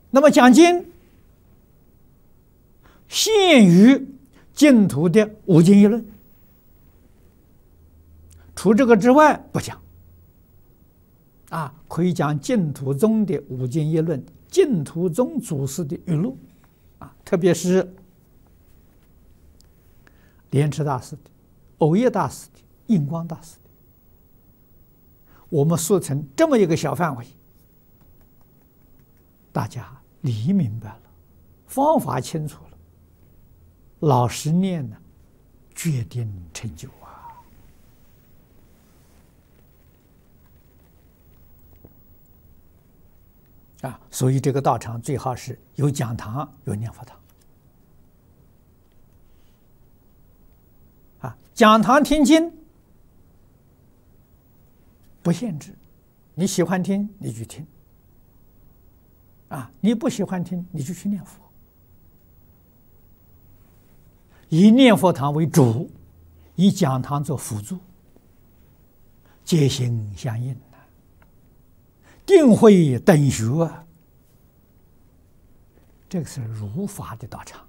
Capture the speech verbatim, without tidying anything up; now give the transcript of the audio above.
那么讲经限于净土的五经一论，除这个之外不讲。啊，可以讲净土宗的五经一论，净土宗祖师的语录，啊，特别是莲池大师的、藕益大师的、印光大师的，我们说成这么一个小范围，大家理明白了，方法清楚了，老实念呢，决定成就啊！啊，所以这个道场最好是有讲堂，有念佛堂。啊，讲堂听经不限制，你喜欢听你去听，啊，你不喜欢听你就去念佛，以念佛堂为主，以讲堂做辅助，皆心相应。定慧等学啊，这个是如法的道场。